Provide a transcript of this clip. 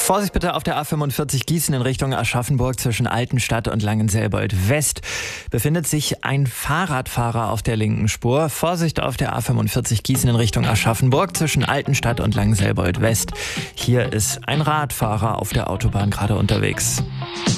Vorsicht bitte auf der A45 Gießen in Richtung Aschaffenburg zwischen Altenstadt und Langenselbold West. Befindet sich ein Fahrradfahrer auf der linken Spur. Vorsicht auf der A45 Gießen in Richtung Aschaffenburg zwischen Altenstadt und Langenselbold West. Hier ist ein Radfahrer auf der Autobahn gerade unterwegs.